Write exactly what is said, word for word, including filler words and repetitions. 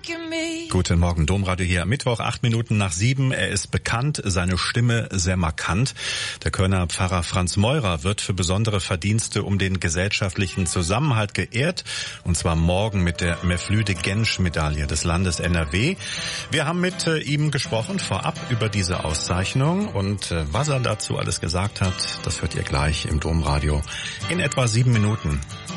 Guten Morgen, Domradio hier. Mittwoch, acht Minuten nach sieben. Er ist bekannt, seine Stimme sehr markant. Der Kölner Pfarrer Franz Meurer wird für besondere Verdienste um den gesellschaftlichen Zusammenhalt geehrt. Und zwar morgen mit der Mevlüt-de-Gensch-Medaille des Landes N R W. Wir haben mit äh, ihm gesprochen vorab über diese Auszeichnung. Und äh, was er dazu alles gesagt hat, das hört ihr gleich im Domradio in etwa sieben Minuten.